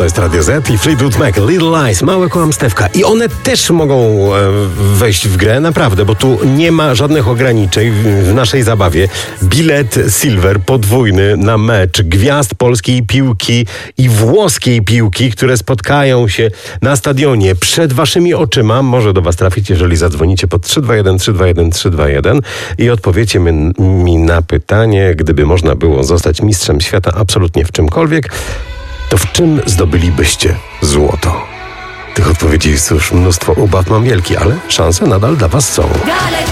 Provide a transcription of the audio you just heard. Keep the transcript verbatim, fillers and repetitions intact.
To jest Radio Z i Fleetwood Mac, Little Lies, małe kłamstewka. I one też mogą e, wejść w grę, naprawdę, bo tu nie ma żadnych ograniczeń w, w naszej zabawie. Bilet Silver podwójny na mecz gwiazd polskiej piłki i włoskiej piłki, które spotkają się na stadionie przed waszymi oczyma. Może do was trafić, jeżeli zadzwonicie pod trzy dwa jeden trzy dwa jeden trzy dwa jeden i odpowiecie mi, mi na pytanie, gdyby można było zostać mistrzem świata absolutnie w czymkolwiek, to w czym zdobylibyście złoto? Tych odpowiedzi jest już mnóstwo, ubaw mam wielki, ale szanse nadal dla was są.